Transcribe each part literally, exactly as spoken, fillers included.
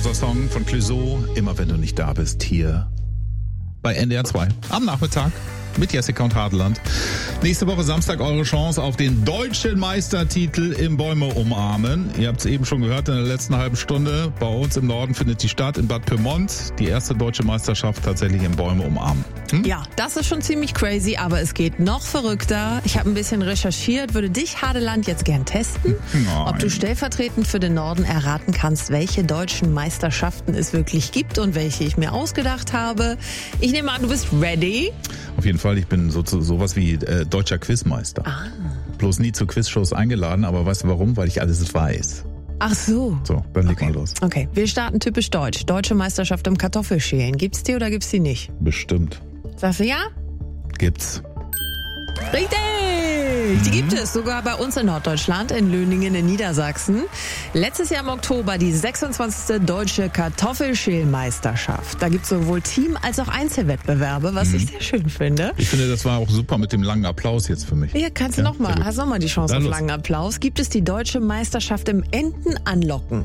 großer Song von Clouseau. Immer wenn du nicht da bist, hier bei N D R zwei am Nachmittag mit Jessica und Hartland. Nächste Woche Samstag eure Chance auf den deutschen Meistertitel im Bäume umarmen. Ihr habt es eben schon gehört in der letzten halben Stunde. Bei uns im Norden findet die statt in Bad Pyrmont. Die erste deutsche Meisterschaft tatsächlich im Bäume umarmen. Hm? Ja, das ist schon ziemlich crazy, aber es geht noch verrückter. Ich habe ein bisschen recherchiert, würde dich, Hadeland, jetzt gern testen, Nein. ob du stellvertretend für den Norden erraten kannst, welche deutschen Meisterschaften es wirklich gibt und welche ich mir ausgedacht habe. Ich nehme an, du bist ready. Auf jeden Fall, ich bin so, so sowas wie äh, deutscher Quizmeister. Ah. Bloß nie zu Quizshows eingeladen, aber weißt du warum? Weil ich alles weiß. Ach so. So, dann leg Okay. mal los. Okay, wir starten typisch deutsch. Deutsche Meisterschaft im Kartoffelschälen. Gibt's die oder gibt's die nicht? Bestimmt. Sagst du ja? Gibt's. Richtig! Die gibt es sogar bei uns in Norddeutschland, in Löningen in Niedersachsen. Letztes Jahr im Oktober die sechsundzwanzigste Deutsche Kartoffelschälmeisterschaft. Da gibt es sowohl Team- als auch Einzelwettbewerbe, was ich sehr schön finde. Ich finde, das war auch super mit dem langen Applaus jetzt für mich. Ja, kannst du Ja, noch mal, sehr gut. hast noch mal die Chance Dann auf los. langen Applaus. Gibt es die Deutsche Meisterschaft im Entenanlocken?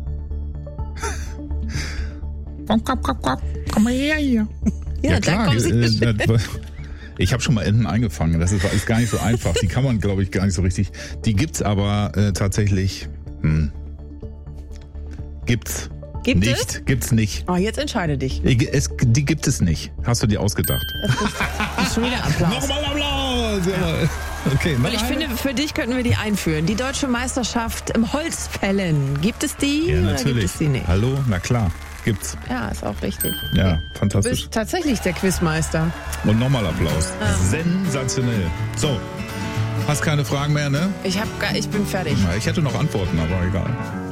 Komm, komm, komm, komm, komm mal her hier. Ja, da kommen sie äh, äh, Ich habe schon mal Enten eingefangen. Das ist, ist gar nicht so einfach. Die kann man, glaube ich, gar nicht so richtig. Die gibt's aber äh, tatsächlich. Hm, gibt's Gibt nicht. es? Gibt's nicht. Oh, jetzt entscheide dich. Ich- Es, die gibt es nicht. Hast du dir ausgedacht? Das ist schon wieder Applaus. Nochmal Applaus! Ja. Okay, Und ich finde, für dich könnten wir die einführen. Die Deutsche Meisterschaft im Holzfällen. Gibt es die ja, oder gibt natürlich. es die nicht? Hallo, na klar, gibt's. Ja, ist auch richtig. Ja, Du fantastisch. bist tatsächlich der Quizmeister. Und nochmal Applaus. Sensationell. So, hast keine Fragen mehr, ne? Ich hab, gar- ich bin fertig. Ich hätte noch Antworten, aber egal.